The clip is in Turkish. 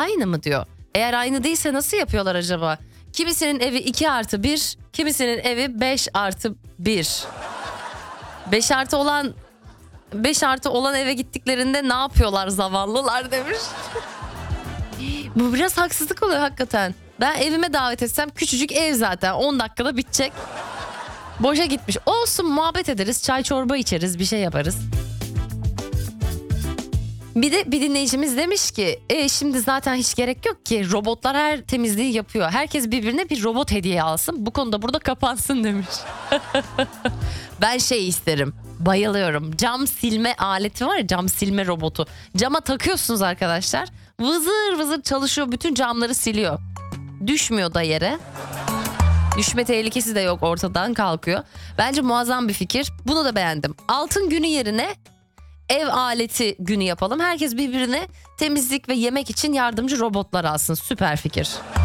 aynı mı diyor. Eğer aynı değilse nasıl yapıyorlar acaba? Kimisinin evi 2+1, kimisinin evi 5+1. 5+ olan eve gittiklerinde ne yapıyorlar zavallılar demiş. Bu biraz haksızlık oluyor hakikaten. Ben evime davet etsem küçücük ev zaten 10 dakikada bitecek. Boşa gitmiş. Olsun, muhabbet ederiz, çay çorba içeriz, bir şey yaparız. Bir de bir dinleyicimiz demiş ki şimdi zaten hiç gerek yok ki, robotlar her temizliği yapıyor. Herkes birbirine bir robot hediye alsın, bu konuda burada kapansın demiş. Ben şey isterim, bayılıyorum, cam silme aleti var ya, cam silme robotu. Cama takıyorsunuz arkadaşlar, vızır vızır çalışıyor, bütün camları siliyor. Düşmüyor da yere. Düşme tehlikesi de yok, ortadan kalkıyor. Bence muazzam bir fikir. Bunu da beğendim. Altın günü yerine ev aleti günü yapalım. Herkes birbirine temizlik ve yemek için yardımcı robotlar alsın. Süper fikir.